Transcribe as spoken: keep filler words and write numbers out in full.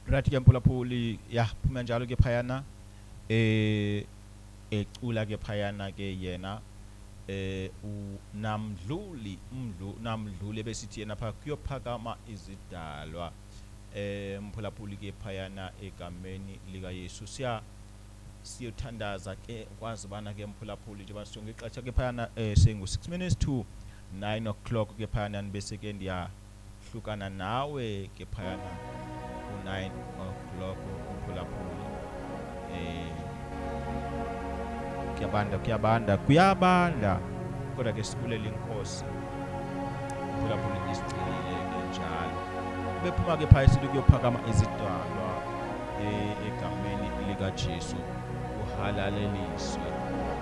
Right ke mphulaphuli ya phuma njalo ke phayana eh ecula ke phayana ke yena eh uNamdluli umdlu Namdluli besithi yena pha kuyophakama izidalwa eh mphulaphuli ke phayana egameni lika Yesu siya siyothandaza ke kwazi bana ke mphulaphuli njengoba sisho ngexesha ke phayana eh sengu six minutes to nine o'clock ke phayana bese ke ndiya hlukana nawe ke phayana ku nine o'clock mphulaphuli eh kuyabanda kuyabanda kuyabanda kodwa ke sibulela inkosi mphulaphuli isicilile ke njalo bephuma ke phaya sithi kuyophakama izidalwa eh egameni lika Jesu uhalaleliswe